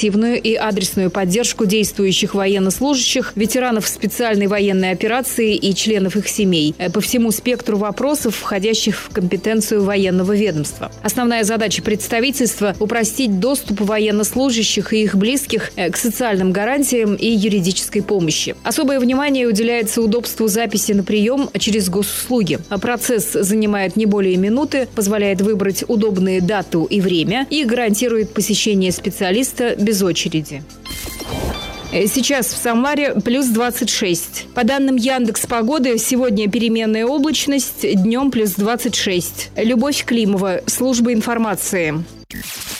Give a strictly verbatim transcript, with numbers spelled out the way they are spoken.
оперативную и адресную поддержку действующих военнослужащих, ветеранов специальной военной операции и членов их семей по всему спектру вопросов, входящих в компетенцию военного ведомства. Основная задача представительства – упростить доступ военнослужащих и их близких к социальным гарантиям и юридической помощи. Особое внимание уделяется удобству записи на прием через госуслуги. Процесс занимает не более минуты, позволяет выбрать удобные дату и время и гарантирует посещение специалиста без очереди. Сейчас в Самаре плюс двадцать шесть. По данным Яндекс.Погоды, сегодня переменная облачность, днем плюс двадцать шесть. Любовь Климова, служба информации.